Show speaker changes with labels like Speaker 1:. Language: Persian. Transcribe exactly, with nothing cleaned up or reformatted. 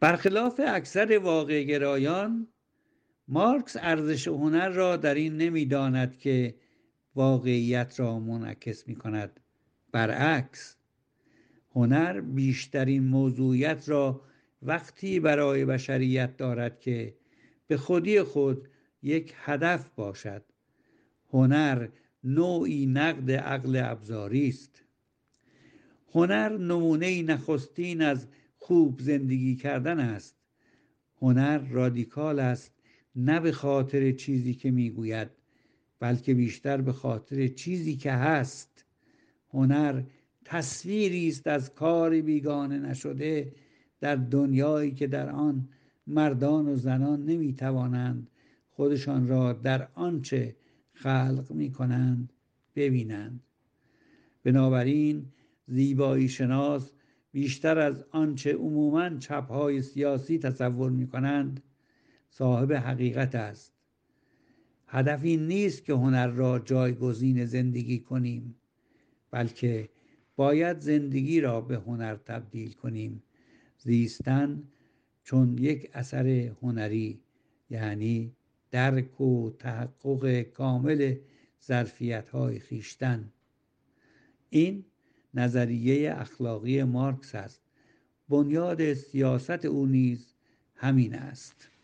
Speaker 1: برخلاف اکثر واقع گرایان، مارکس ارزش هنر را در این نمی‌داند که واقعیت را منعکس می‌کند. برعکس، هنر بیشترین موضوعیت را وقتی برای بشریت دارد که به خودی خود یک هدف باشد. هنر نوعی نقد عقل ابزاری است. هنر نمونه نخستین از خوب زندگی کردن است. هنر رادیکال است، نه به خاطر چیزی که میگوید، بلکه بیشتر به خاطر چیزی که هست. هنر تصویری است از کار بیگانه نشده در دنیایی که در آن مردان و زنان نمیتوانند خودشان را در آنچه خلق میکنند ببینند. بنابراین زیبایی شناس بیشتر از آنچه عموماً چپ‌های سیاسی تصور می‌کنند صاحب حقیقت است. هدف این نیست که هنر را جایگزین زندگی کنیم، بلکه باید زندگی را به هنر تبدیل کنیم. زیستن چون یک اثر هنری، یعنی درک و تحقق کامل ظرفیت‌های خویشتن. این نظریه اخلاقی مارکس است. بنیاد سیاست او نیز همین است.